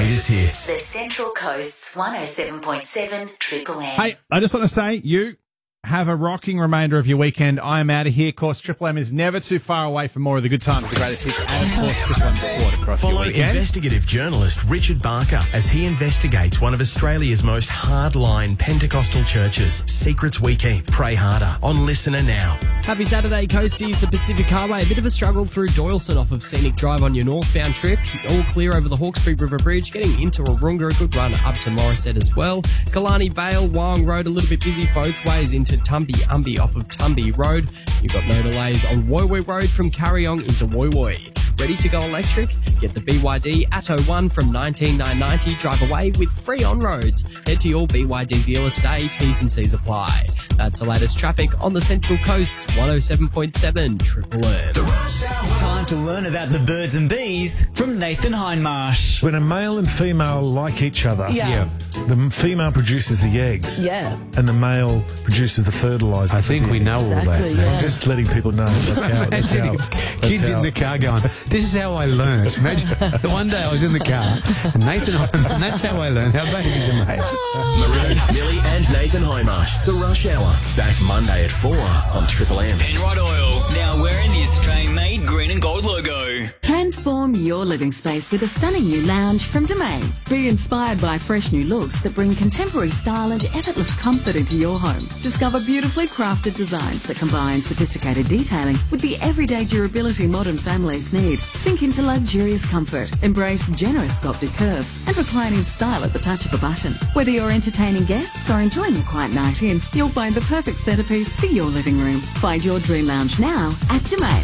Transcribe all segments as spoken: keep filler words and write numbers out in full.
greatest hits. The Central Coast's one oh seven point seven Triple M. Hey, I just want to say, you have a rocking remainder of your weekend. I am out of here. Of course, Triple M is never too far away from more of the good times, the greatest hits, and of course, Triple M Sport across Follow your weekend. investigative journalist Richard Barker as he investigates one of Australia's most hardline Pentecostal churches. Secrets we keep. Pray harder. On Listener Now. Happy Saturday, Coasties. The Pacific Highway. A bit of a struggle through Doyleson off of Scenic Drive on your northbound trip. All clear over the Hawkesbury River Bridge. Getting into Arunga. A good run up to Morisset as well. Killarney Vale, Wyong Road. A little bit busy both ways into Tumby Umby off of Tumby Road. You've got no delays on Woy Woy Road from Carryong into Woy Woy. Ready to go electric? Get the B Y D Atto one from nineteen nine ninety. Drive away with free on-roads. Head to your B Y D dealer today. T's and C's apply. That's the latest traffic on the Central Coast. one oh seven point seven Triple M. Time to learn about the birds and bees from Nathan Hindmarsh. When a male and female like each other, Yeah. the female produces the eggs. Yeah. And the male produces the fertiliser. I think we know all that. Exactly, yeah. I'm just letting people know. That's how. That's how, Imagine that's kids how in the car going, this is how I learned. Imagine one day I was in the car and Nathan, and that's how I learned how babies are made. Maroon, Millie and Nathan Hindmarsh. The Rush Hour. Back Monday at four on Triple M. Penrod Oil, now wearing the Australian-made green and gold logo. Transform your living space with a stunning new lounge from Domain. Be inspired by fresh new looks that bring contemporary style and effortless comfort into your home. Discover beautifully crafted designs that combine sophisticated detailing with the everyday durability modern families need. Sink into luxurious comfort. Embrace generous sculpted curves and reclining style at the touch of a button. Whether you're entertaining guests or enjoying a quiet night in, you'll find the perfect centerpiece for your living room. Find your dream lounge now at Domain.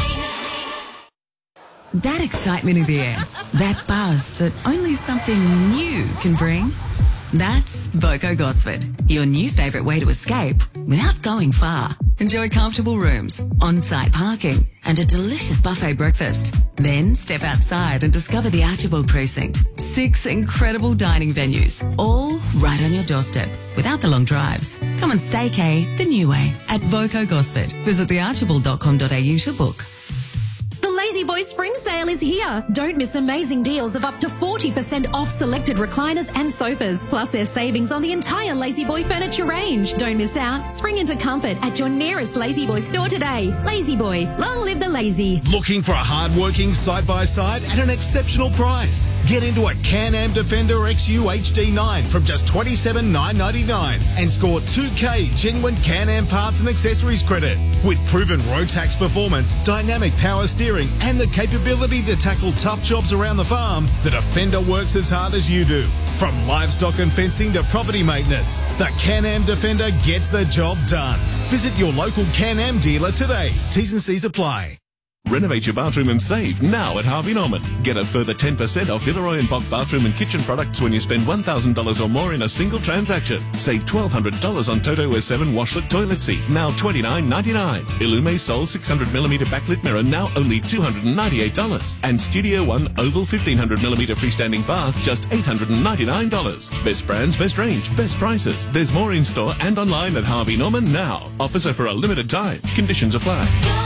That excitement in the air, that buzz that only something new can bring. That's Voco Gosford, your new favourite way to escape without going far. Enjoy comfortable rooms, on-site parking, and a delicious buffet breakfast. Then step outside and discover the Archibald Precinct. Six incredible dining venues, all right on your doorstep, without the long drives. Come and staycay the new way at Voco Gosford. Visit the archibald dot com dot a u to book. The Lazy Boy Spring Sale is here. Don't miss amazing deals of up to forty percent off selected recliners and sofas. Plus there's savings on the entire Lazy Boy furniture range. Don't miss out. Spring into comfort at your nearest Lazy Boy store today. Lazy Boy, long live the lazy. Looking for a hard-working side-by-side at an exceptional price? Get into a Can-Am Defender X U H D nine from just twenty-seven thousand nine hundred ninety-nine dollars and score two K genuine Can-Am parts and accessories credit. With proven Rotax performance, dynamic power steering and the capability to tackle tough jobs around the farm, the Defender works as hard as you do. From livestock and fencing to property maintenance, the Can-Am Defender gets the job done. Visit your local Can-Am dealer today. T's and C's apply. Renovate your bathroom and save now at Harvey Norman. Get a further ten percent off Villeroy and Bock bathroom and kitchen products when you spend one thousand dollars or more in a single transaction. Save twelve hundred dollars on Toto S seven washlet toilet seat, now twenty-nine ninety-nine. Illume Sol six hundred millimeter backlit mirror, now only two hundred ninety-eight dollars. And Studio One Oval fifteen hundred millimeter freestanding bath, just eight hundred ninety-nine dollars. Best brands, best range, best prices. There's more in store and online at Harvey Norman now. Offers are for a limited time. Conditions apply.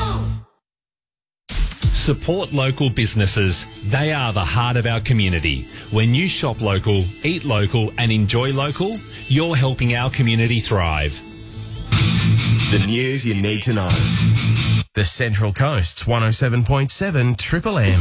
Support local businesses. They are the heart of our community. When you shop local, eat local and enjoy local, you're helping our community thrive. The news you need to know. The Central Coast's one oh seven point seven Triple M.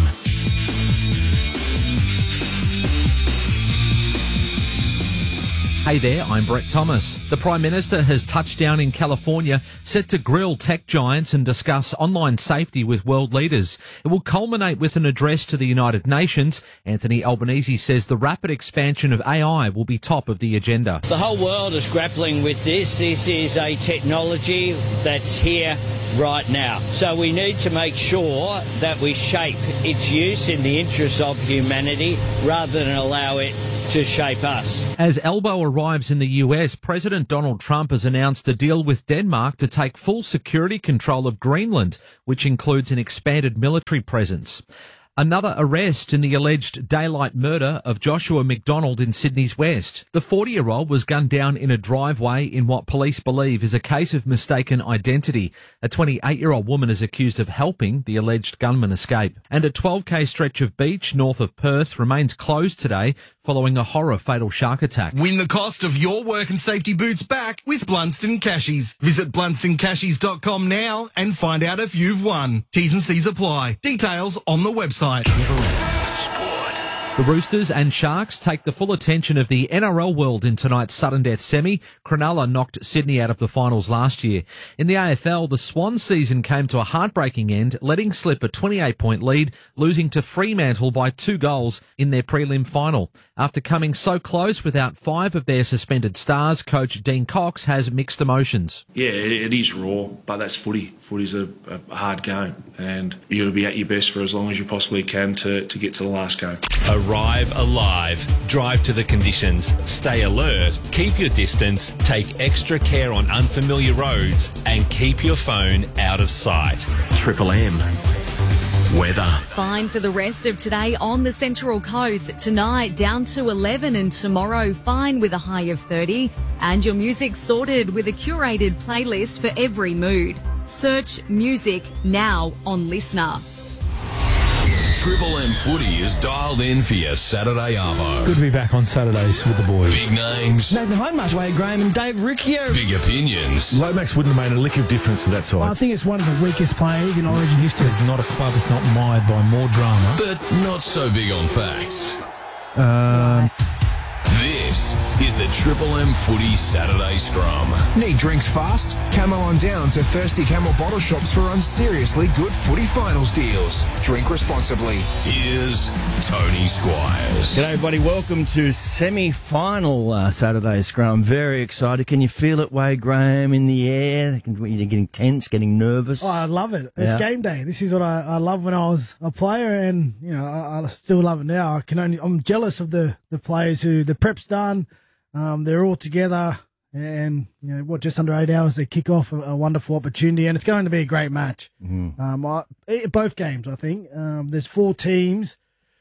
Hey there, I'm Brett Thomas. The Prime Minister has touched down in California, set to grill tech giants and discuss online safety with world leaders. It will culminate with an address to the United Nations. Anthony Albanese says the rapid expansion of A I will be top of the agenda. The whole world is grappling with this. This is a technology that's here right now. So we need to make sure that we shape its use in the interests of humanity rather than allow it to shape us. As Elbow arrives in the U S, President Donald Trump has announced a deal with Denmark to take full security control of Greenland, which includes an expanded military presence. Another arrest in the alleged daylight murder of Joshua McDonald in Sydney's West. The forty-year-old was gunned down in a driveway in what police believe is a case of mistaken identity. A twenty-eight-year-old woman is accused of helping the alleged gunman escape. And a twelve k stretch of beach north of Perth remains closed today following a horror fatal shark attack. Win the cost of your work and safety boots back with Blunston Cashies. Visit blunston cashies dot com now and find out if you've won. T's and C's apply. Details on the website. The Roosters and Sharks take the full attention of the N R L world in tonight's sudden death semi. Cronulla knocked Sydney out of the finals last year. In the A F L, the Swans season came to a heartbreaking end, letting slip a twenty-eight point lead, losing to Fremantle by two goals in their prelim final. After coming so close without five of their suspended stars, coach Dean Cox has mixed emotions. Yeah, it, it is raw, but that's footy. Footy's a, a hard game, and you've got to be at your best for as long as you possibly can to, to get to the last go. Arrive alive. Drive to the conditions. Stay alert. Keep your distance. Take extra care on unfamiliar roads and keep your phone out of sight. Triple M. Weather. Fine for the rest of today on the Central Coast. Tonight down to eleven and tomorrow fine with a high of thirty. And your music sorted with a curated playlist for every mood. Search music now on Listener. Triple M Footy is dialed in for your Saturday arvo. Good to be back on Saturdays with the boys. Big names. Nathan Hindmarsh, Wade Graham and Dave Riccio. Big opinions. Lomax wouldn't have made a lick of difference to that side. I think it's one of the weakest players in Origin history. There's not a club that's not mired by more drama. But not so big on facts. Um... This is the Triple M Footy Saturday Scrum. Need drinks fast? Camo on down to Thirsty Camel bottle shops for unseriously good footy finals deals. Drink responsibly. Here's Tony Squires. G'day everybody, welcome to semi-final uh, Saturday Scrum. Very excited. Can you feel it, Wade Graham, in the air? You're getting tense, getting nervous. Oh, I love it. It's Yeah. game day. This is what I, I love when I was a player, and you know I, I still love it now. I can only I'm jealous of the, the players who the prep's done. Um, they're all together, and you know what? Just under eight hours, they kick off a, a wonderful opportunity, and it's going to be a great match. Mm-hmm. Um, I, eh, both games, I think. Um, there's four teams,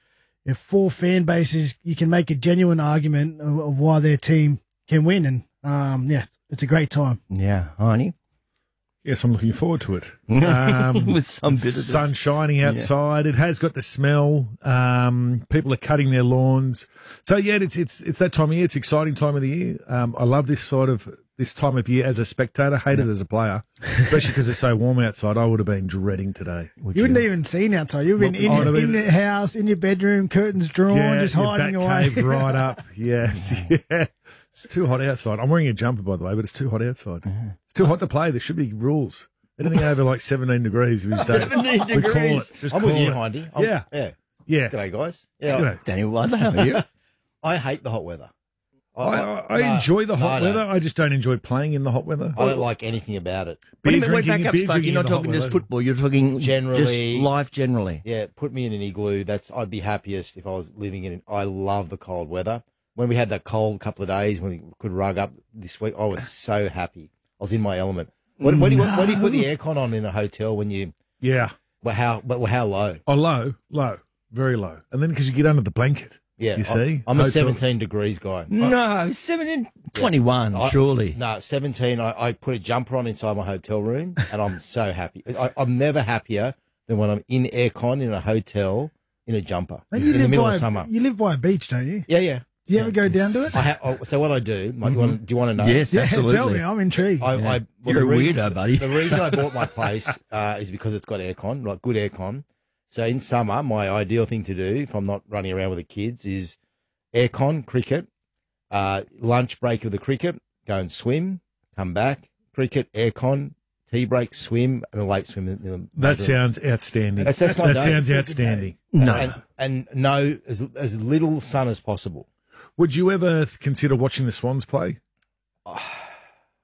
if four fan bases, you can make a genuine argument of, of why their team can win, and um, yeah, it's a great time. Yeah, Heine? Yes, I'm looking forward to it. Um, With some bit of this. sun shining outside. It has got the smell. Um, people are cutting their lawns. So yeah, it's it's it's that time of year. It's exciting time of the year. Um, I love this sort of this time of year as a spectator. Hate it as a player, especially because it's so warm outside. I would have been dreading today. Would you, you wouldn't even seen outside. You've been in, I'd have in been- the house, in your bedroom, curtains drawn, Yeah, just your hiding back away. cave right up. Yes, yeah. It's too hot outside. I'm wearing a jumper, by the way, but it's too hot outside. It's too hot to play. There should be rules. Anything over like seventeen degrees, we stay. seventeen We call degrees. it. Just I'm call with you, it. Hindy. I'm- Yeah. Yeah. Yeah. G'day, guys. Yeah. G'day. Daniel Wonder, how are you? I hate the hot weather. I, I, I no, enjoy the hot no, no. weather. I just don't enjoy playing in the hot weather. I don't like anything about it. What do you Beer mean, wait, drinking- back up, beer Sparky. drinking You're in not the hot talking just weather. football. You're talking Generally, just life generally. Yeah, put me in an igloo. That's I'd be happiest if I was living in. I love the cold weather. When we had that cold couple of days when we could rug up this week, I was so happy. I was in my element. What, what do you, what do you put the aircon on in a hotel when you? Yeah. Well, how? But how low? Oh, low, low, very low. And then because you get under the blanket. Yeah, You see? I'm a Hotel- seventeen degrees guy. No, seventeen, twenty-one, I- surely. No, seventeen. I, I put a jumper on inside my hotel room, and I'm so happy. I, I'm never happier than when I'm in aircon in a hotel in a jumper And in, you in the live middle by of a- summer. You live by a beach, don't you? Yeah, yeah. Do you ever go down to it? I ha- oh, so what I do? Mike, you want, do you want to know? Yes, Yeah, absolutely. tell me. I'm intrigued. I, Yeah. I, well, You're the a reason- weirdo, buddy. The reason I bought my place uh, is because it's got aircon, like good aircon. So in summer, my ideal thing to do, if I'm not running around with the kids, is aircon, cricket, uh, lunch break of the cricket, go and swim, come back, cricket, aircon, tea break, swim, and a late swim. In the That bathroom. sounds outstanding. That's, that's my that day. sounds outstanding. No. And, and no, as, as little sun as possible. Would you ever th- consider watching the Swans play?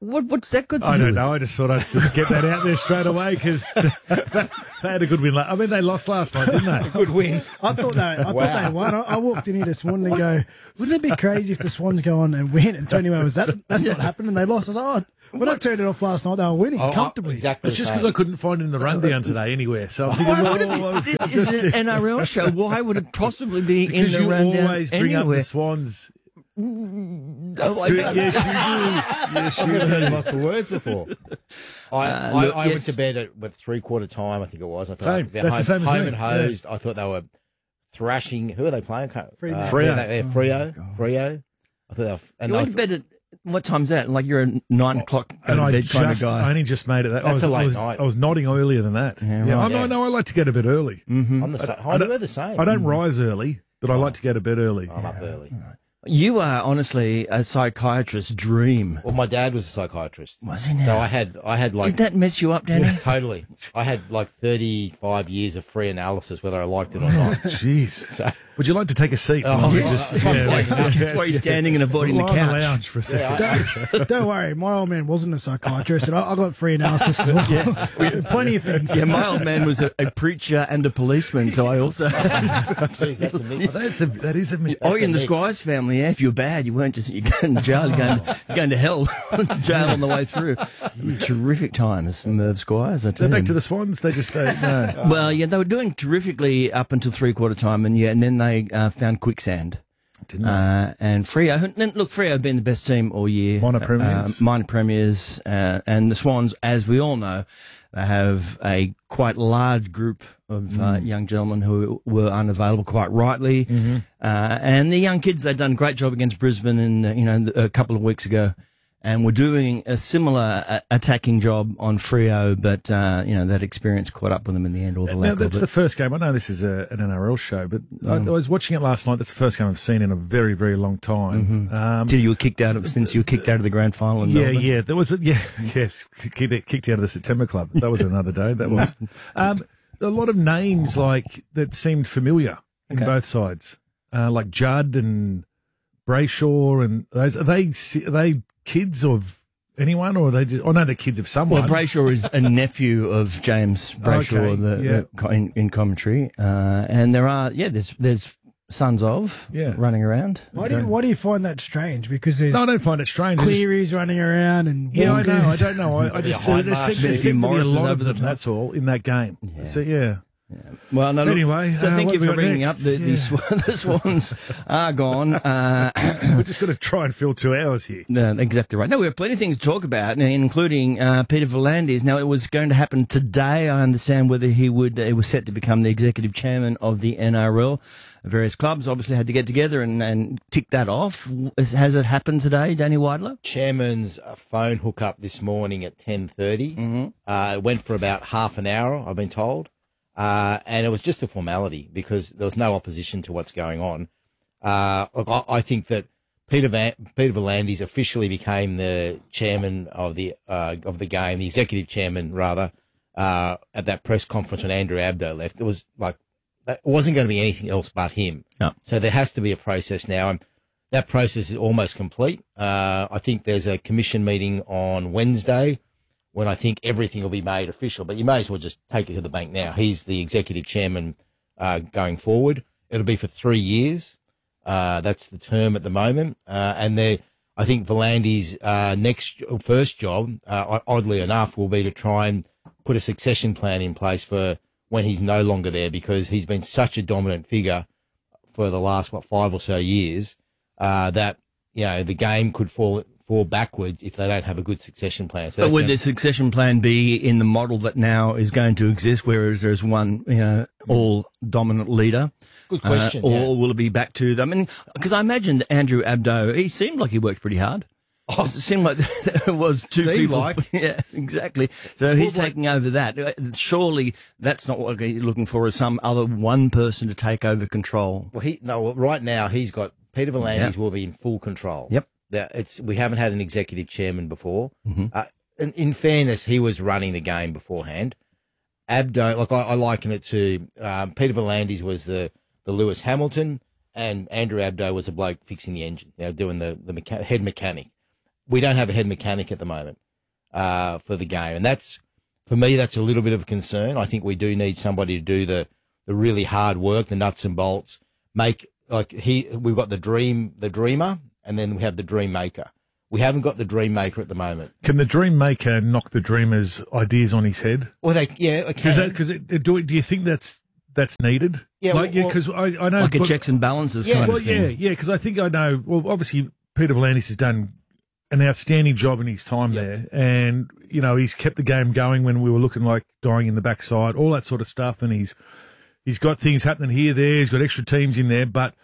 What, what's that good to I do don't with? know. I just thought I'd just get that out there straight away because they had a good win. la- I mean, they lost last night, didn't they? Good win. I thought they, I thought they won. I, I walked in here this morning and go, wouldn't it be crazy if the Swans go on and win? And Tony Wayne was that. That's not happening. They lost. I was like, oh, when I turned it off last night, they were winning Oh, comfortably. exactly. It's just because I couldn't find it in the rundown today anyway. So I'm thinking, Why would it well, be? This is an N R L show. Why would it possibly be in because the you rundown always bring up anywhere? the Swans. Oh, I Do- don't. yes, you do. Yes, I've you never heard do. him lost for words before. I, Uh, I, look, I yes. went to bed at what, three quarter time, I think it was. I thought Same. they're That's home, the same as home me. and hosed. I thought they were thrashing. Who are they playing? Uh, Freo. Freo. Yeah, they- yeah, Freo. Freo. I thought they were. And You I went to bed at what time's that? Like you're a nine o'clock go And to I bed kind of just, guy. I only just made it. That. I That's was, a late I was, night. I was nodding earlier than that. Yeah, Yeah, right. I know, Yeah. no, I like to go to bed early. Mm-hmm. I'm the same. I I don't- we're the same. I don't rise early, but I like to go to bed early. I'm up early. You are honestly a psychiatrist's dream. Well, my dad was a psychiatrist. Was he now? So I had, I had like. Did that mess you up, Danny? Yeah, totally. I had like thirty-five years of free analysis, whether I liked it or not. Jeez. So, Would you like to take a seat? Oh, We yes. just- That's why- that's why you're standing and avoiding the Lie on couch. lounge for a second. Don't, don't worry, my old man wasn't a psychiatrist, and I, I got free analysis as well. Yeah. Plenty of things. Yeah, my old man was a, a preacher and a policeman, so I also. Jeez, that's a mix. Oh, that's a, that is a mix. Oh, you're in the mix. Squires family, yeah. If you're bad, you weren't just, you're going to jail, you're going, you're going to hell, jail on the way through. Terrific times, Merv Squires, I tell They're back you. to the Swans. They just, they, no. Well, yeah, they were doing terrifically up until three quarter time, and yeah, and then they uh, found quicksand. Didn't they? Uh, and Freo, who- then, look, Freo have been the best team all year. Minor premiers. Uh, minor premiers. Uh, and the Swans, as we all know, they have a quite large group of uh, Mm. young gentlemen who were unavailable, quite rightly. Mm-hmm. Uh, and the young kids, they've done a great job against Brisbane in, uh, you know, a couple of weeks ago. And we're doing a similar uh, attacking job on Freo, but, uh, you know, that experience caught up with them in the end, or the Now, lack that's of the it. first game. I know this is a, an N R L show, but I, I Um, was watching it last night. That's the first game I've seen in a very, very long time. Um, Till you were kicked out of, since you were kicked out of the grand final in yeah, Melbourne. yeah. There was a, yeah, yes, kicked, kicked out of the September Club. That was another day. That was um, a lot of names like that seemed familiar in Okay. both sides, uh, like Judd and Brayshaw, and those. Are they are they kids of anyone, or are they? Just, oh no, they're kids of someone. Well, Brayshaw is a nephew of James Brayshaw Okay, the, yeah. the co- in, in commentary, uh, and there are yeah, there's there's sons of Yeah. running around. Why do you why do you find that strange? Because there's No, I don't find it strange. I just- Cleary's running around and Yeah, I know. I Walkers. don't know. I, I just Yeah, there, there Hindmarsh. seemed, there Maybe seemed to be a Morris is lot of over the them. top. That's all in that game. So yeah. Well, no, look, Anyway, so uh, thank what you have for we got bringing next? up the, the, Yeah. sw- the Swans are gone. Uh, We're just going to try and fill two hours here. No, exactly right. No, we have plenty of things to talk about, including uh, Peter Volandis. Now, it was going to happen today. I understand whether he would. He was set to become the executive chairman of the N R L. Various clubs obviously had to get together and, and tick that off. Has has it happened today, Danny Weidler? Chairman's uh, phone hookup this morning at ten thirty. Mm-hmm. Uh, it went for about half an hour, I've been told. Uh, and it was just a formality because there was no opposition to what's going on. Uh, look, I, I think that Peter Van, Peter Volandis officially became the chairman of the uh, of the game, the executive chairman rather, uh, at that press conference when Andrew Abdo left. It was like it wasn't going to be anything else but him. No. So there has to be a process now, and that process is almost complete. Uh, I think there's a commission meeting on Wednesday when I think everything will be made official. But you may as well just take it to the bank now. He's the executive chairman uh, going forward. It'll be for three years. Uh, that's the term at the moment. Uh, and there, I think Volandis' uh, next first job, uh, oddly enough, will be to try and put a succession plan in place for when he's no longer there, because he's been such a dominant figure for the last, what, five or so years, uh, that, you know, the game could fall fall backwards if they don't have a good succession plan. So But that's would gonna- the succession plan be in the model that now is going to exist, whereas there's one, you know, all dominant leader? Good question, Uh, or yeah. will it be back to them? I mean, because I imagined Andrew Abdo, he seemed like he worked pretty hard. It seemed like there was two Seemed people. like. Yeah, exactly. So he's taking over that. Surely that's not what you're looking for, is some other one person to take over control. Well, he no. Well, right now he's got Peter Volandis Yeah. will be in full control. Yep. That it's we haven't had an executive chairman before. Mhm. Uh, in, in fairness, he was running the game beforehand. Abdo, like I, I liken it to um, Peter Volandis was the the Lewis Hamilton, and Andrew Abdo was the bloke fixing the engine, you know, doing the the mecha- head mechanic. we don't have a head mechanic at the moment uh, for the game, and that's for me that's a little bit of a concern. I think we do need somebody to do the the really hard work, the nuts and bolts. Make like he we've got the dream, the dreamer, and then we have the dream maker. We haven't got the dream maker at the moment. Can the dream maker knock the dreamer's ideas on his head? Well, they yeah, Because okay. because do do you think that's that's needed? Yeah, like, well- yeah, because I, I know Like a well, checks and balances Yeah, kind well, of thing. yeah, yeah. Because I think I know. Well, obviously Peter Volandis has done an outstanding job in his time there, and you know he's kept the game going when we were looking like dying in the backside, all that sort of stuff, and he's he's got things happening here, there. He's got extra teams in there, but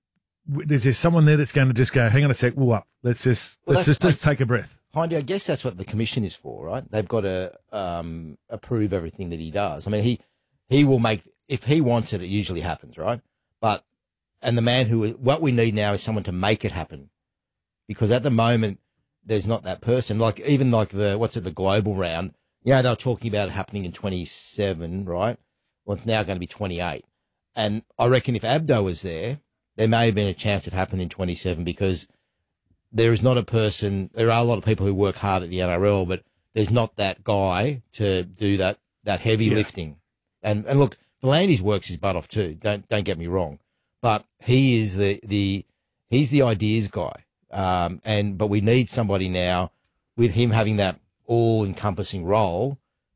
w- is there someone there that's going to just go, hang on a sec, well, up, let's just Well, let's that's- just, just that's- take a breath. Hindy, I guess that's what the commission is for, right? They've got to um, approve everything that he does. I mean, he he will make if he wants it, it usually happens, right? But and the man who what we need now is someone to make it happen, because at the moment there's not that person. Like even like the what's it, the global round. Yeah, they were talking about it happening in twenty-seven, right? Well, it's now going to be twenty-eight, and I reckon if Abdo was there, there may have been a chance it happened in twenty-seven because. There is not a person, there are a lot of people who work hard at the N R L, but there's not that guy to do that, that heavy Yeah. lifting. And, and look, Volandis works his butt off too. Don't, don't get me wrong, but he is the, the, he's the ideas guy. Um, and, but we need somebody now with him having that all encompassing role,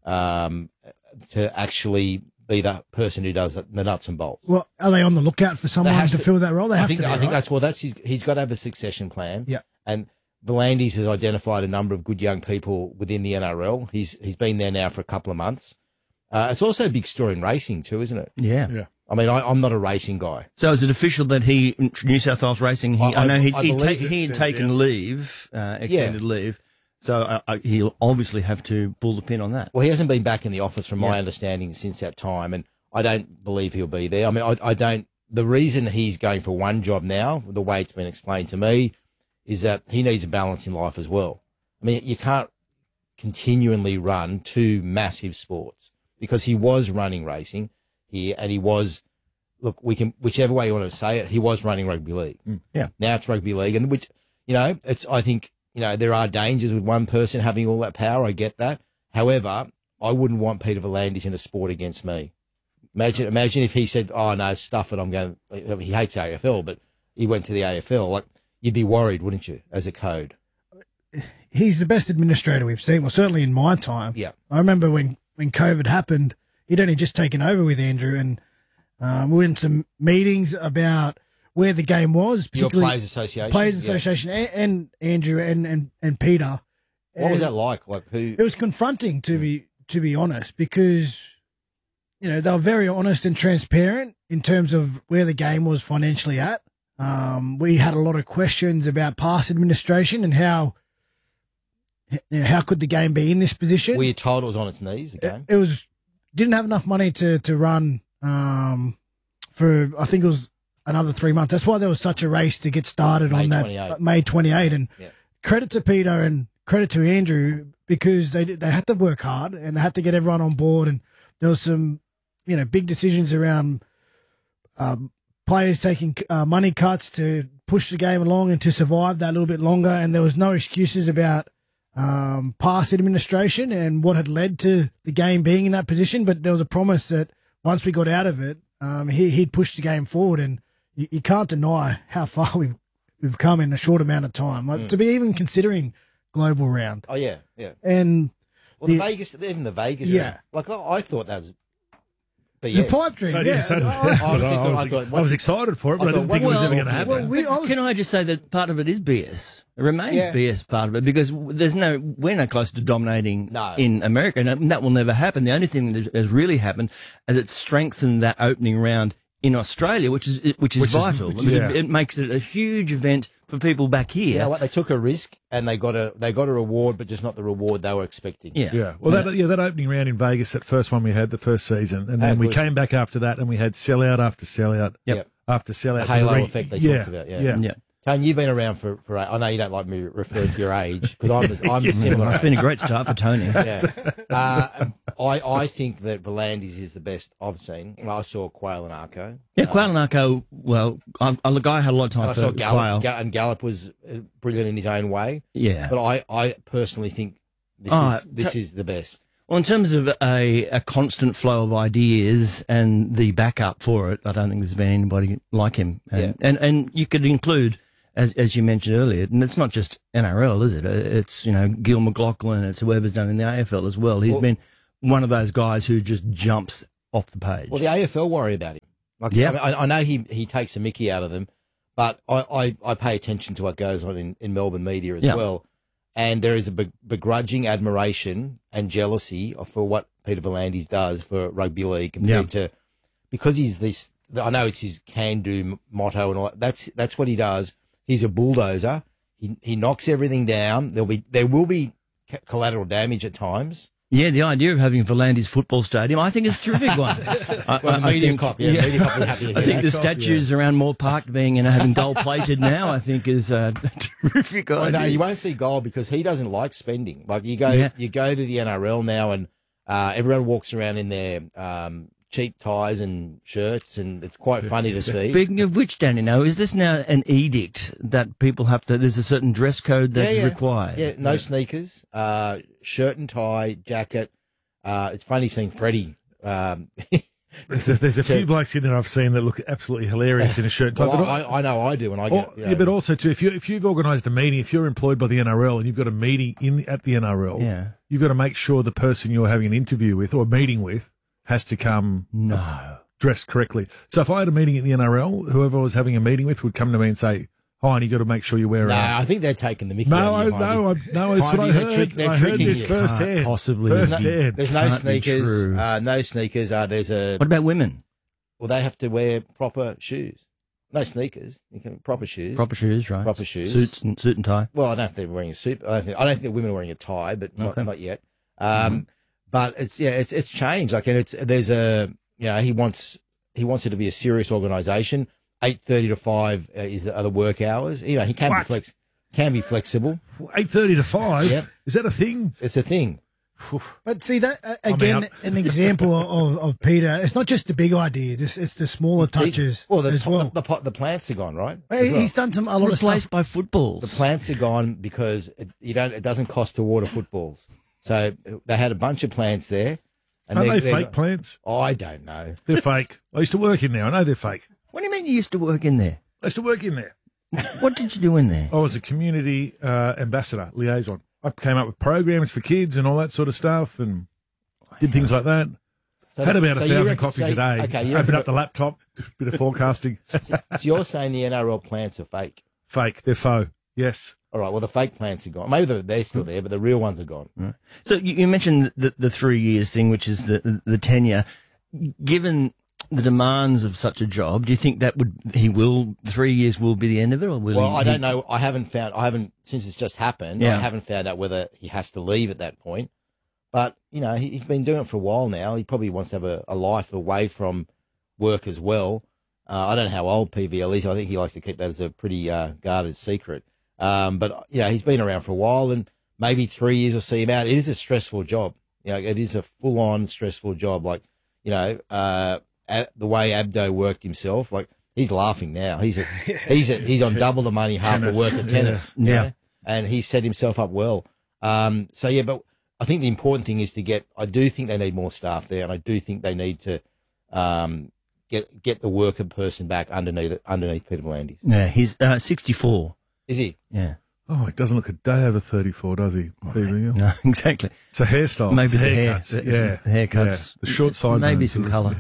um, to actually be the person who does the nuts and bolts. Well, are they on the lookout for There someone has to, fill that role? They I have think, to. Be, I think right? that's well. That's his. He's got to have a succession plan. Yeah. And Volandis has identified a number of good young people within the N R L. He's he's been there now for a couple of months. Uh, it's also a big story in racing too, isn't it? Yeah. Yeah. I mean, I, I'm not a racing guy. So is it official that he, New South Wales Racing, he, I- I, know I- he, I he, believe take, it he had extended, taken yeah. leave, uh, extended leave, so uh, uh, he'll obviously have to pull the pin on that. Well, he hasn't been back in the office, from my Yeah. understanding, since that time, and I don't believe he'll be there. I mean, I, I don't. The reason he's going for one job now, the way it's been explained to me, is that he needs a balance in life as well. I mean, you can't continually run two massive sports, because he was running racing here and he was, look, we can, whichever way you want to say it, he was running rugby league. Yeah. Now it's rugby league, and which, you know, it's, I think, you know, there are dangers with one person having all that power. I get that. However, I wouldn't want Peter Volandis in a sport against me. Imagine, imagine if he said, "Oh no, stuff it. I'm going." He hates A F L, but he went to the A F L. Like, you'd be worried, wouldn't you, as a code? He's the best administrator we've seen. Well, certainly in my time. Yeah. I remember when, when COVID happened, he'd only just taken over with Andrew, and um, we were in some meetings about where the game was. Your particularly Players Association, Players yeah. Association, and, and Andrew and, and, and Peter. What was And that like? Like who? It was confronting, to be to be honest, because you know they were very honest and transparent in terms of where the game was financially at. Um, we had a lot of questions about past administration and how you know, how could the game be in this position. Were you told it was on its knees? The game. It, it was didn't have enough money to to run um, for I think it was another three months. That's why there was such a race to get started May on that twenty-eight. uh, May twenty-eighth. And Yeah. credit to Peter and credit to Andrew, because they they had to work hard and they had to get everyone on board. And there was some you know big decisions around um, players taking uh, money cuts to push the game along and to survive that a little bit longer. And there was no excuses about um, past administration and what had led to the game being in that position. But there was a promise that once we got out of it, um, he, he'd push the game forward. And you, you can't deny how far we've, we've come in a short amount of time. Like, Mm. To be even considering global round. Oh yeah, yeah. And Well, the, the- Vegas, even the Vegas. Yeah. Like I, I thought that was. It's a pipe dream, So, yeah. so, so I- I, was, I I, was, thought, I what's- was excited for it, but I, I didn't thought, think it was what's- ever going to happen. Well, we, oh, can I just say that part of it is B S? It remains Yeah. B S part of it, because there's no, we're no close to dominating No. in America, and that will never happen. The only thing that has- has really happened is it's strengthened that opening round in Australia, which is which is Which is- vital. which- because yeah. it, it makes it a huge event for people back here. You know what? They took a risk and they got a they got a reward, but just not the reward they were expecting. Yeah. Yeah. Well, that, yeah, that opening round in Vegas, that first one we had, the first season, and then Oh, we good. came back after that, and we had sellout after sellout Yep. after sellout. The halo Re- effect they yeah, talked about, yeah. yeah. Yeah. Tone, you've been around for, for I know you don't like me referring to your age because I'm, I'm Yes. similar. It's been a great start for Tony. Yeah. Uh, I, I think that Volandis is the best I've seen. I saw Quayle and Arco. Yeah, Quayle and Arco, well, I, I, look, I had a lot of time And I for saw Gallup, Quayle. Ga- and Gallup was uh, brilliant in his own way. Yeah. But I, I personally think this Oh, is this t- is the best. Well, in terms of a, a constant flow of ideas and the backup for it, I don't think there's been anybody like him. And Yeah. and, and you could include, as as you mentioned earlier, and it's not just N R L, is it? It's, you know, Gil McLaughlin, it's whoever's done in the A F L as well. He's Well- been one of those guys who just jumps off the page. Well, the A F L worry about him. Like, Yeah. I, mean, I, I know he, he takes a mickey out of them, but I, I, I pay attention to what goes on in, in Melbourne media as Yeah. well. And there is a be- begrudging admiration and jealousy for what Peter Volandis does for rugby league compared to, because he's this, I know it's his can-do motto and all that. That's, that's what he does. He's a bulldozer. He, he knocks everything down. There'll be, there will be c- collateral damage at times. Yeah, the idea of having Volandis football stadium, I think is a terrific one. I, Well, the I media think, cop, yeah, media cop will be happy to I hear think that. the Cop, statues around Moore Park being, you know, having gold plated now, I think is a terrific Well, idea. no, you won't see goal because he doesn't like spending. Like you go, Yeah. you go to the N R L now, and uh, everyone walks around in their um, cheap ties and shirts, and it's quite funny to see. Speaking of which, Danny, now is this now an edict that people have to? There's a certain dress code that's yeah, yeah. required. Yeah, no sneakers, uh, shirt and tie, jacket. Uh, it's funny seeing Freddie. Um, There's a, there's a to- few blokes in there I've seen that look absolutely hilarious in a shirt and tie. Well, But I, I know I do when I Or- get. you yeah, know, but also too, if you if you've organised a meeting, if you're employed by the N R L and you've got a meeting in at the N R L, Yeah. you've got to make sure the person you're having an interview with or a meeting with has to come no dressed correctly. So if I had a meeting at the N R L, whoever I was having a meeting with would come to me and say, "Hi, you got to make sure you wear." no, a I think they're taking the mickey. No, out of you, I- no, Hindy. I- no, it's what I Hindy, they're heard. trick- they're I heard tricking this you. firsthand. Can't possibly. There's First no, hand. there's no Can't be sneakers. true. Uh, no sneakers. Uh, there's a. What about women? Well, they have to wear proper shoes. No sneakers. You can proper shoes. Proper shoes, right? Proper shoes. Suits and suit and tie. Well, I don't know if they're wearing a suit. I don't think, I don't think the women are wearing a tie, but not, Okay. not yet. Um, But it's yeah, it's it's changed. Like, and it's there's a you know he wants he wants it to be a serious organisation. Eight thirty to five uh, is the other work hours. You know, he can What? be flex can be flexible. Eight thirty to five. Yep. Is that a thing? It's a thing. But see that uh, I'm again, out. an example of, of Peter. It's not just the big ideas; it's, it's the smaller touches Well, the as po- well. the, the, po- the plants are gone, right? He- As well. He's done some a lot of Replaced stuff. by footballs. The plants are gone because it, you don't. It doesn't cost to water footballs. So uh, they had a bunch of plants there. And Aren't they're- they they're- fake plants? Oh, I don't know. They're fake. I used to work in there. I know they're fake. What do you mean you used to work in there? I used to work in there. What did you do in there? I was a community uh, ambassador, liaison. I came up with programs for kids and all that sort of stuff and did things like that. So- Had about so a you thousand reckon- copies so- a day. okay, you Open reckon- up the laptop, bit of forecasting. So you're saying the N R L plants are fake? Fake. They're faux. Yes. All right. Well, the fake plants are gone. Maybe they're, they're still there, but the real ones are gone. So you, you mentioned the, the three years thing, which is the the tenure. Given the demands of such a job, do you think that would he will three years will be the end of it, or will Well, he, I don't know. I haven't found. I haven't since it's just happened. Yeah. I haven't found out whether he has to leave at that point. But you know, he, he's been doing it for a while now. He probably wants to have a, a life away from work as well. Uh, I don't know how old P V L is. I think he likes to keep that as a pretty uh, guarded secret. Um, but you know, he's been around for a while, and maybe three years will see him out. It is a stressful job. You know, it is a full-on stressful job. Like, you know, uh, a- the way Abdo worked himself, like he's laughing now. He's a, he's a, he's on double the money, half the Tennis. work at tennis. Yeah. you Yeah. know, and he set himself up well. Um, so yeah, but I think the important thing is to get. I do think they need more staff there, and I do think they need to um, get get the worker person back underneath underneath Peter Volandis. Yeah, he's uh, sixty-four. Is he? Yeah. Oh, it doesn't look a day over thirty-four, does he? P V L? No, exactly. It's a hairstyle. Maybe the hair, haircuts. the- yeah. the haircuts. Yeah. The short side. Maybe some colour.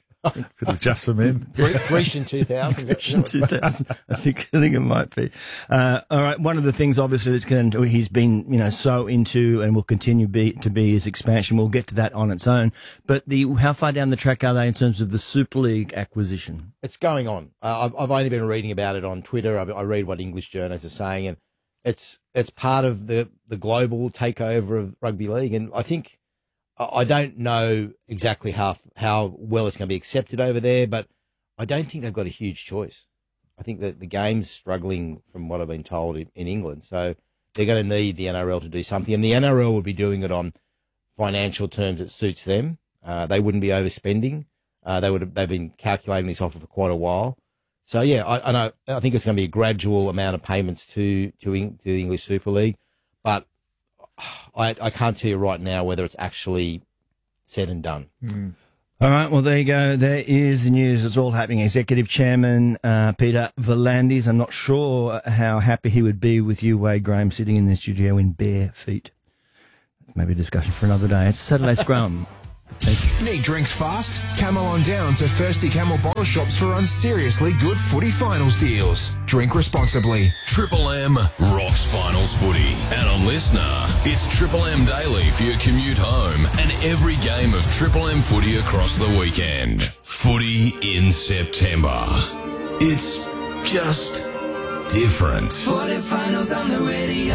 Bit of just for men. Grecian two thousand. Grecian two thousand. I think I think it might be. Uh, all right. One of the things, obviously, that's going to he's been you know so into and will continue be to be his expansion. We'll get to that on its own. But the how far down the track are they in terms of the Super League acquisition? It's going on. Uh, I've, I've only been reading about it on Twitter. I, I read what English journalists are saying, and it's it's part of the, the global takeover of rugby league. And I think I I don't know exactly how how well it's going to be accepted over there, but I don't think they've got a huge choice. I think that the game's struggling from what I've been told in, in England. So they're going to need the N R L to do something, and the N R L would be doing it on financial terms that suits them. Uh, they wouldn't be overspending. Uh, they would have, they've been calculating this offer for quite a while. So yeah, I, I know. I think it's going to be a gradual amount of payments to to, to the English Super League, but I, I can't tell you right now whether it's actually said and done. Mm. All right, well, there you go. There is the news. It's all happening. Executive Chairman uh, Peter V'landys. I'm not sure how happy he would be with you, Wade Graham, sitting in the studio in bare feet. Maybe a discussion for another day. It's Saturday Scrum. Thank you. Need drinks fast? Camel on down to Thirsty Camel bottle shops for unseriously good footy finals deals. Drink responsibly. Triple M rocks finals footy. And on Listener, it's Triple M Daily for your commute home and every game of Triple M footy across the weekend. Footy in September. It's just different. Footy finals on the radio.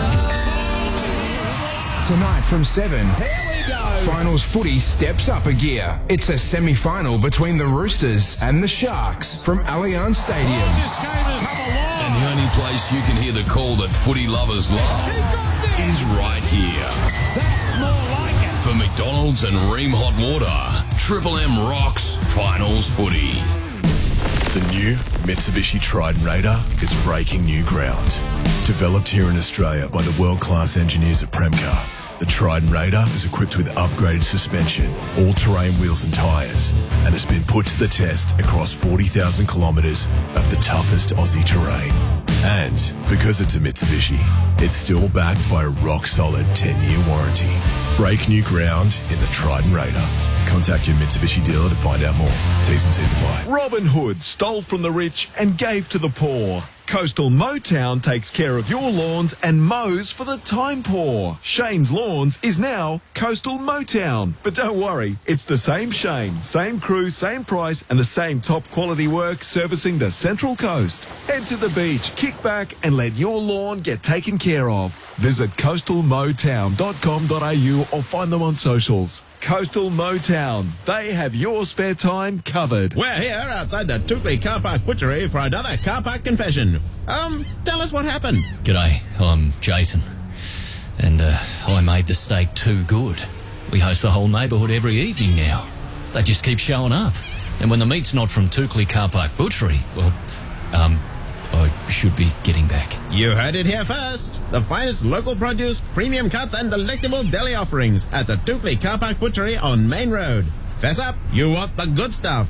Tonight from seven. Finals footy steps up a gear. It's a semi-final between the Roosters and the Sharks from Allianz Stadium. And the only place you can hear the call that footy lovers love is right here. For McDonald's and Ream Hot Water, Triple M rocks finals footy. The new Mitsubishi Triton Raider is breaking new ground. Developed here in Australia by the world-class engineers at Premcar, the Triton Raider is equipped with upgraded suspension, all-terrain wheels and tyres, and has been put to the test across forty thousand kilometres of the toughest Aussie terrain. And because it's a Mitsubishi, it's still backed by a rock-solid ten-year warranty. Break new ground in the Triton Raider. Contact your Mitsubishi dealer to find out more. T's and C's apply. Robin Hood stole from the rich and gave to the poor. Coastal Motown takes care of your lawns and mows for the time poor. Shane's Lawns is now Coastal Motown. But don't worry, it's the same Shane, same crew, same price, and the same top quality work servicing the Central Coast. Head to the beach, kick back, and let your lawn get taken care of. Visit coastal motown dot com dot a u or find them on socials. Coastal Motown. They have your spare time covered. We're here outside the Tookley Car Park Butchery for another car park confession. Um, tell us what happened. G'day, I'm Jason, and uh, I made the steak too good. We host the whole neighbourhood every evening now. They just keep showing up. And when the meat's not from Tookley Car Park Butchery, well, um, I should be getting back. You heard it here first. The finest local produce, premium cuts and delectable deli offerings at the Tookley Car Park Butchery on Main Road. Fess up, you want the good stuff.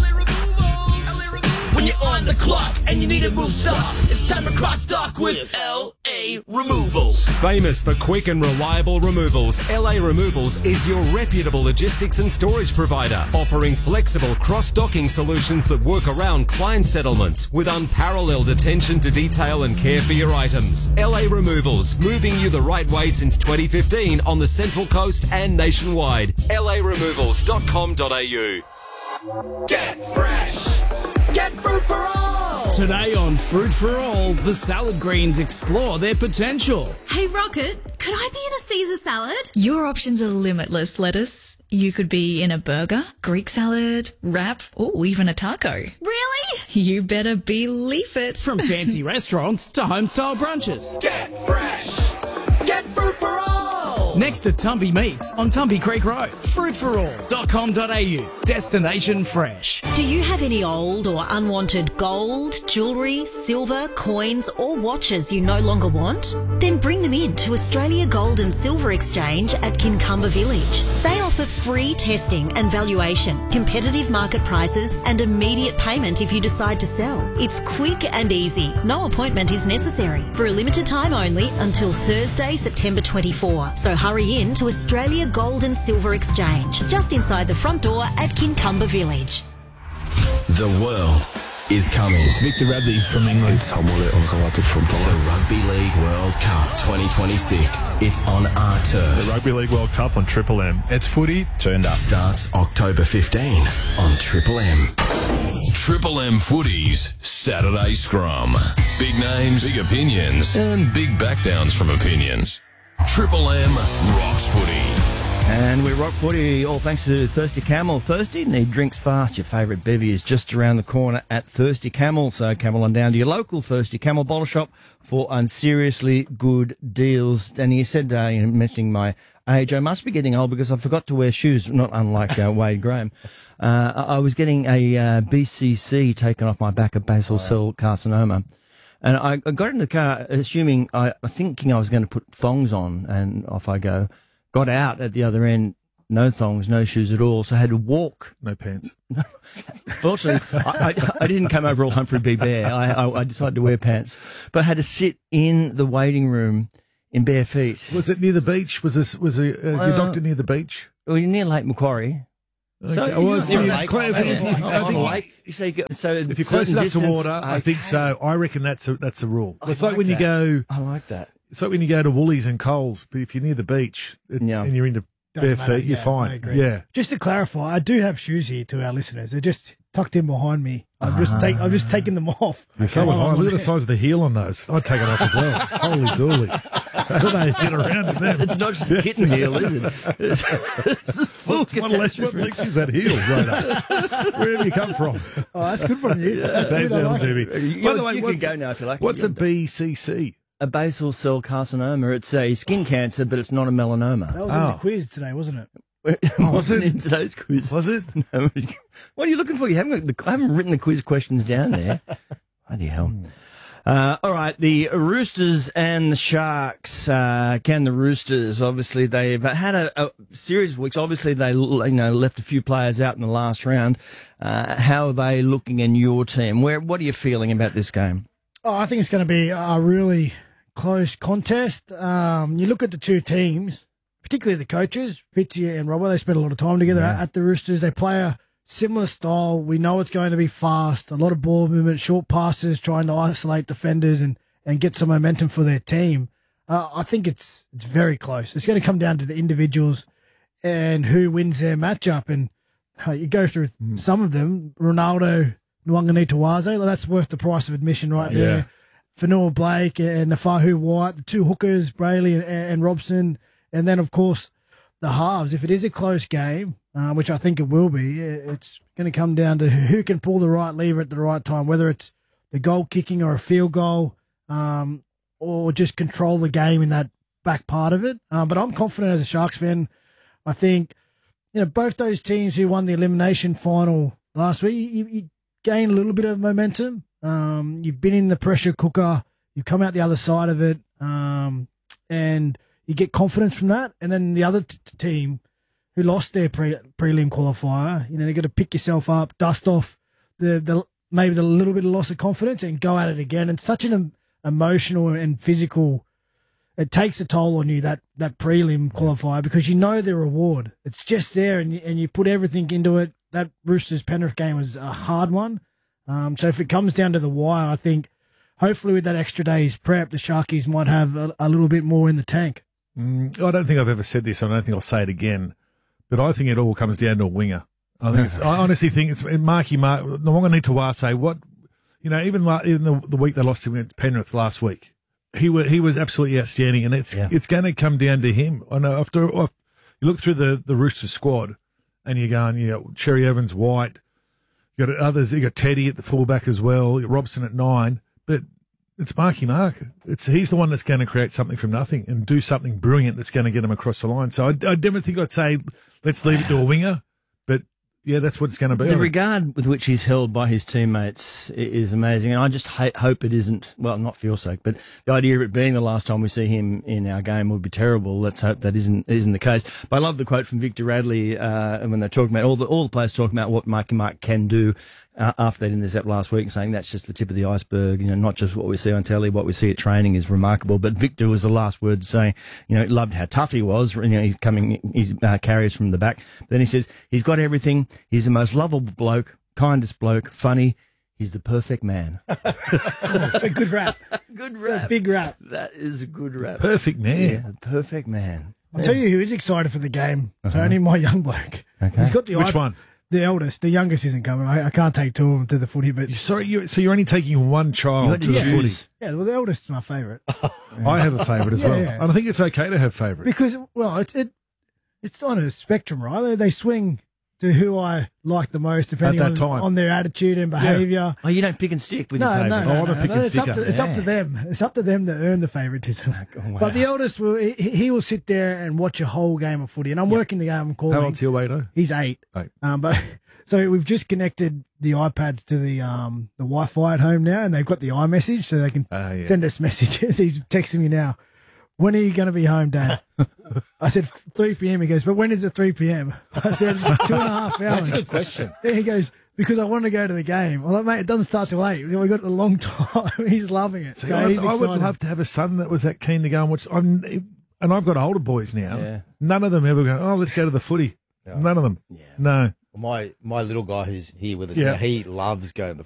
When you're on the clock and you need to move stock, it's time to cross stock with L A Removals. Famous for quick and reliable removals, L A Removals is your reputable logistics and storage provider, offering flexible cross-docking solutions that work around client settlements with unparalleled attention to detail and care for your items. L A Removals, moving you the right way since twenty fifteen on the Central Coast and nationwide. L A removals dot com dot a u. Get fresh! Get fruit for all! Today on Fruit for All, the salad greens explore their potential. Hey, Rocket, could I be in a Caesar salad? Your options are limitless, lettuce. You could be in a burger, Greek salad, wrap, or even a taco. Really? You better believe it. From fancy restaurants to home-style brunches. Get fresh! Get fruit for all! Next to Tumpy Meats on Tumpy Creek Road. fruit for all dot com dot a u. Destination fresh. Do you have any old or unwanted gold, jewellery, silver, coins or watches you no longer want? Then bring them in to Australia Gold and Silver Exchange at Kincumber Village. They offer free testing and valuation, competitive market prices and immediate payment if you decide to sell. It's quick and easy. No appointment is necessary. For a limited time only until Thursday, September twenty-fourth. So hurry in to Australia Gold and Silver Exchange, just inside the front door at Kincumber Village. The world is coming. It's Victor Radley from England. It's Hamole Onkalatu from Poland. The Rugby League World Cup twenty twenty-six. It's on our turf. The Rugby League World Cup on Triple M. It's footy turned up. Starts October fifteenth on Triple M. Triple M Footy's Saturday Scrum. Big names, big opinions, and big backdowns from opinions. Triple M rocks footy. And we rock footy all thanks to Thirsty Camel. Thirsty? Need drinks fast. Your favourite bevy is just around the corner at Thirsty Camel. So Camel on down to your local Thirsty Camel bottle shop for unseriously good deals. And you said, uh, you know, mentioning my age, I must be getting old because I forgot to wear shoes, not unlike uh, Wade Graham. Uh, I, I was getting a uh, B C C taken off my back, of basal cell carcinoma. And I, I got in the car assuming, I thinking I was going to put thongs on, and off I go. Got out at the other end, no thongs, no shoes at all, so I had to walk. No pants. Fortunately, I, I, I didn't come over all Humphrey B. Bear. I, I, I decided to wear pants. But I had to sit in the waiting room in bare feet. Was it near the beach? Was this was a, uh, Uh, your doctor near the beach? Well, you're near Lake Macquarie. Okay. So, Oh, well, it's- you know, it's Lake- quite- if you- if you- Oh, I think- oh, Lake. You say, go- so If you're close certain enough to distance- water, I okay. think so. I reckon that's a that's a rule. I It's like like when you that. go. I like that. It's like when you go to Woolies and Coles, but if you're near the beach it, Yeah. and you're into Doesn't bare matter. feet, you're Yeah, fine. I agree. Yeah. Just to clarify, I do have shoes here to our listeners. They're just tucked in behind me. I've just take, I've just taken them off. Yeah, so would While I. I'm Look at the there. size of the heel on those. I'd take it off as well. Holy dooly. How do they get around to them? It's not just a kitten heel, is it? It's, it's the full What, what, length, what length is that heel, Rhoda? Where have you come from? Oh, that's good from you. That's Dave good. I Down, like it. Debbie. You, By the way, you what- can go now if you like. What's You're a B C C? A basal cell carcinoma. It's a skin cancer, but it's not a melanoma. That was in Oh. the quiz today, wasn't it? Oh, wasn't in today's quiz. Was it? No. What are you looking for? You haven't got the, I haven't written the quiz questions down there. Bloody hell. Uh, all right, the Roosters and the Sharks. Uh, can the Roosters? Obviously, they've had a, a series of weeks. Obviously, they you know left a few players out in the last round. Uh, how are they looking in your team? Where? What are you feeling about this game? Oh, I think it's going to be a really close contest. Um, you look at the two teams, particularly the coaches, Fitzy and Robbo. They spend a lot of time together Yeah. at the Roosters. They play a similar style. We know it's going to be fast, a lot of ball movement, short passes, trying to isolate defenders and, and get some momentum for their team. Uh, I think it's it's very close. It's going to come down to the individuals and who wins their matchup. And uh, you go through some of them, Ronaldo, Nwangani-Tawaze, well, that's worth the price of admission right Yeah. there. Fanua Blake and Nafahu White, the two hookers, Brayley and, and Robson. And then, of course, the halves. If it is a close game, uh, which I think it will be, it's going to come down to who can pull the right lever at the right time, whether it's the goal kicking or a field goal, um, or just control the game in that back part of it. Uh, but I'm confident as a Sharks fan. I think, you know, both those teams who won the elimination final last week, you, you gain a little bit of momentum. Um, you've been in the pressure cooker. You've come out the other side of it, um, and you get confidence from that. And then the other t- t- team who lost their pre- prelim qualifier, you know, they've got to pick yourself up, dust off the, the maybe the little bit of loss of confidence and go at it again. And such an em- emotional and physical, it takes a toll on you, that, that prelim qualifier, because you know the reward. It's just there, and you, and you put everything into it. That Roosters Penrith game was a hard one. Um, so if it comes down to the wire, I think hopefully with that extra day's prep, the Sharkies might have a, a little bit more in the tank. Mm, I don't think I've ever said this. I don't think I'll say it again. But I think it all comes down to a winger. I think it's, I honestly think it's Marky Mark. Nwangani-Tawaze. What you know, even la- even the, the week they lost him at Penrith last week, he was he was absolutely outstanding, and it's Yeah. it's going to come down to him. I know after, after you look through the the Roosters squad, and you're going, you know, Cherry Evans, White, you got others. You got Teddy at the fullback as well, Robson at nine, but. It's Marky Mark. It's he's the one that's going to create something from nothing and do something brilliant that's going to get him across the line. So I, I never think I'd say let's leave it to a winger, but yeah, that's what it's going to be. The regard with which he's held by his teammates i- is amazing, and I just ha- hope it isn't, well, not for your sake, but the idea of it being the last time we see him in our game would be terrible. Let's hope that isn't isn't the case. But I love the quote from Victor Radley uh, when they're talking about, all the all the players talking about what Marky Mark can do uh, after they did intercept last week, saying that's just the tip of the iceberg, you know, not just what we see on telly, what we see at training is remarkable. But Victor was the last word saying, you know, loved how tough he was, you know, he's coming, his uh, carriers from the back. Then he says, he's got everything. He's the most lovable bloke, kindest bloke, funny. He's the perfect man. It's a good rap. Good It's a big rap. That is a good rap. Perfect man. Yeah, the perfect man. I'll tell you who is excited for the game. Uh-huh. Tony, my young bloke. Okay. He's got the Which iP- one? The eldest. The youngest isn't coming. I, I can't take two of them to the footy, but Sorry, you so you're only taking one You child had to to the footy. choose. yeah, well, the eldest is my favourite I have a favourite as Yeah, well, yeah. and I think it's okay to have favourites. because, well, it's it. it's on a spectrum, right? They, they swing to who I like the most, depending At on, that time. on their attitude and behaviour. Oh, you don't pick and stick with No, your no, favourite. no, Oh, I'm no, a pick no, and it's up, sticker. to, it's up to Yeah. them. It's up to them to earn the favouritism. wow. But the eldest will he, he will sit there and watch a whole game of footy, and I'm working the game. I'm calling. How old's your Wado? He's eight. Eight. Um, but so we've just connected the iPads to the um the Wi-Fi at home now, and they've got the iMessage, so they can Ah, yeah. send us messages. He's texting me now. When are you going to be home, Dad? I said three p.m. He goes, but when is it three p.m.? I said two and a half hours. That's a good question. Yeah, he goes, because I want to go to the game. I'm like, mate, it doesn't start till eight. We've got a long time. He's loving it. See, so I, he's I would excited. love to have a son that was that keen to go and watch. I'm, and I've got older boys now. Yeah. None of them ever go, oh, let's go to the footy. None of them. No. My my little guy who's here with us Yeah. now, he loves going to the